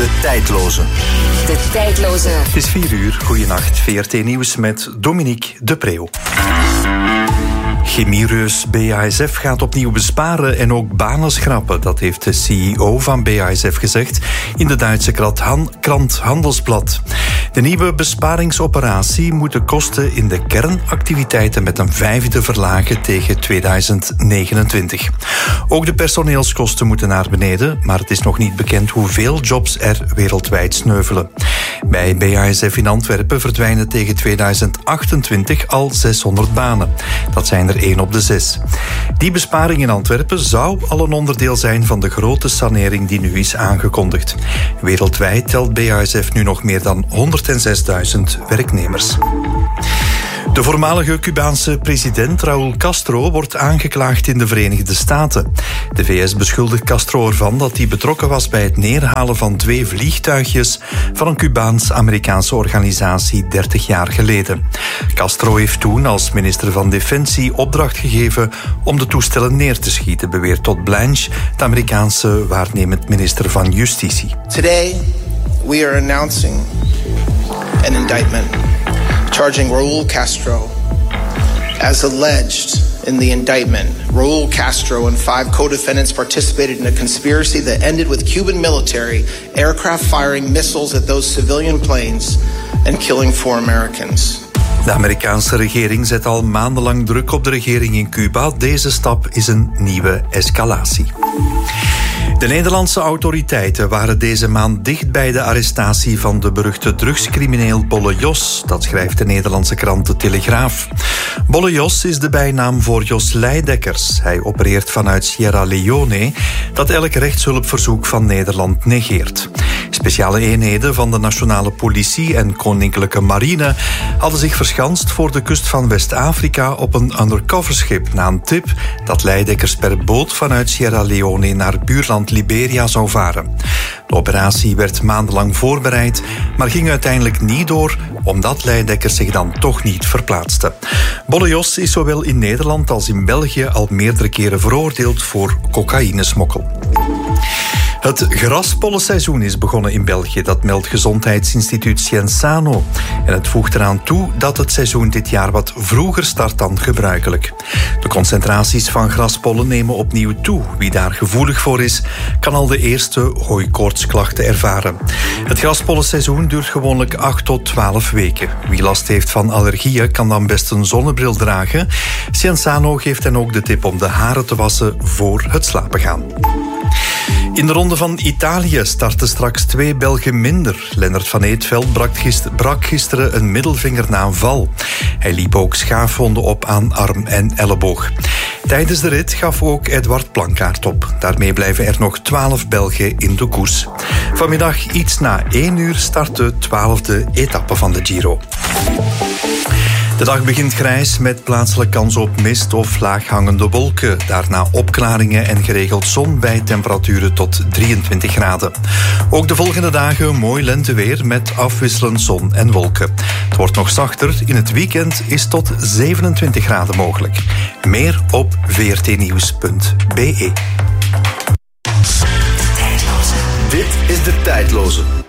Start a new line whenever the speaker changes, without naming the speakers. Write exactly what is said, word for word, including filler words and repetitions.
De Tijdloze.
De Tijdloze.
Het is vier uur. Goeienacht. V R T Nieuws met Dominique de Preeuw. Chemiereus B A S F gaat opnieuw besparen en ook banen schrappen. Dat heeft de C E O van B A S F gezegd in de Duitse krant Handelsblad. De nieuwe besparingsoperatie moet de kosten in de kernactiviteiten met een vijfde verlagen tegen tweeduizend negenentwintig. Ook de personeelskosten moeten naar beneden, maar het is nog niet bekend hoeveel jobs er wereldwijd sneuvelen. Bij B A S F in Antwerpen verdwijnen tegen tweeduizend achtentwintig al zeshonderd banen. Dat zijn er één op de zes. Die besparing in Antwerpen zou al een onderdeel zijn van de grote sanering die nu is aangekondigd. Wereldwijd telt B A S F nu nog meer dan honderdzesduizend werknemers. De voormalige Cubaanse president Raúl Castro wordt aangeklaagd in de Verenigde Staten. De V S beschuldigt Castro ervan dat hij betrokken was bij het neerhalen van twee vliegtuigjes van een Cubaans-Amerikaanse organisatie dertig jaar geleden. Castro heeft toen als minister van Defensie opdracht gegeven om de toestellen neer te schieten, beweert Todd Blanche, de Amerikaanse waarnemend minister van Justitie.
Today we are announcing an indictment charging Raúl Castro. As alleged in the indictment, Raúl Castro and five co-defendants participated in a conspiracy that ended with Cuban military aircraft firing missiles at those civilian planes and killing four Americans.
De Amerikaanse regering zet al maandenlang druk op de regering in Cuba. Deze stap is een nieuwe escalatie. De Nederlandse autoriteiten waren deze maand dicht bij de arrestatie van de beruchte drugscrimineel Bolle Jos. Dat schrijft de Nederlandse krant De Telegraaf. Bolle Jos is de bijnaam voor Jos Leidekkers. Hij opereert vanuit Sierra Leone, dat elk rechtshulpverzoek van Nederland negeert. Speciale eenheden van de nationale politie en koninklijke marine hadden zich verschanst voor de kust van West-Afrika op een undercoverschip na een tip dat Leidekkers per boot vanuit Sierra Leone naar buurland Liberia zou varen. De operatie werd maandenlang voorbereid, maar ging uiteindelijk niet door omdat Leidekkers zich dan toch niet verplaatste. Bolle Jos is zowel in Nederland als in België al meerdere keren veroordeeld voor cocaïnesmokkel. Het graspollenseizoen is begonnen in België, dat meldt gezondheidsinstituut Sciensano. En het voegt eraan toe dat het seizoen dit jaar wat vroeger start dan gebruikelijk. De concentraties van graspollen nemen opnieuw toe. Wie daar gevoelig voor is, kan al de eerste hooikoortsklachten ervaren. Het graspollenseizoen duurt gewoonlijk acht tot twaalf weken. Wie last heeft van allergieën kan dan best een zonnebril dragen. Sciensano geeft hen ook de tip om de haren te wassen voor het slapen gaan. In de ronde van Italië starten straks twee Belgen minder. Lennart van Eetveld brak, gister, brak gisteren een middelvinger na een val. Hij liep ook schaafwonden op aan arm en elleboog. Tijdens de rit gaf ook Edward Plankaart op. Daarmee blijven er nog twaalf Belgen in de koers. Vanmiddag iets na één uur start de twaalfde etappe van de Giro. De dag begint grijs met plaatselijk kans op mist of laaghangende wolken. Daarna opklaringen en geregeld zon bij temperaturen tot drieëntwintig graden. Ook de volgende dagen mooi lenteweer met afwisselend zon en wolken. Het wordt nog zachter. In het weekend is tot zevenentwintig graden mogelijk. Meer op v r t nieuws punt b e.
Dit is De Tijdloze.